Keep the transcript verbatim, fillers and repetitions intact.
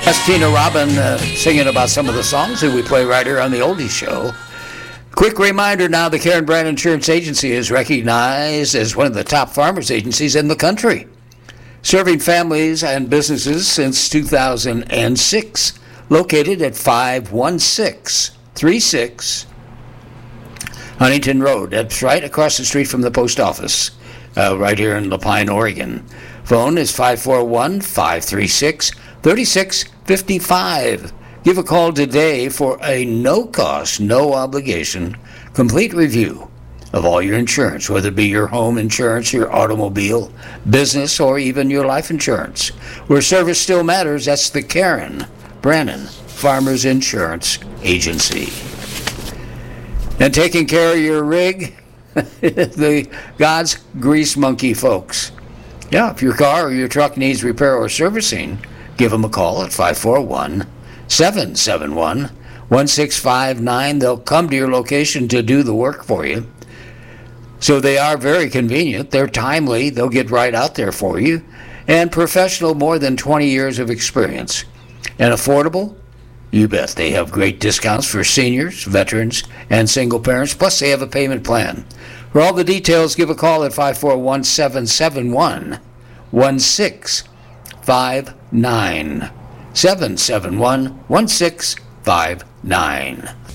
That's Tina Robin uh, singing about some of the songs that we play right here on the Oldies Show. Quick reminder now, the Karen Brand Insurance Agency is recognized as one of the top farmers agencies in the country, serving families and businesses since two thousand six, located at five one six three six Huntington Road. That's right across the street from the post office, uh, right here in Lapine, Oregon. Phone is five four one, five three six, three six five five. Give a call today for a no-cost, no-obligation, complete review of all your insurance, whether it be your home insurance, your automobile, business, or even your life insurance. Where service still matters, that's the Karen Brannon Farmers Insurance Agency. And taking care of your rig, the God's Grease Monkey folks. Yeah, if your car or your truck needs repair or servicing, give them a call at five four one, seven seven one, one six five nine. They'll come to your location to do the work for you. So they are very convenient. They're timely. They'll get right out there for you. And professional, more than twenty years of experience. And affordable? You bet. They have great discounts for seniors, veterans, and single parents. Plus, they have a payment plan. For all the details, give a call at five four one, seven seven one, one six five nine. seven seven one, one six five nine.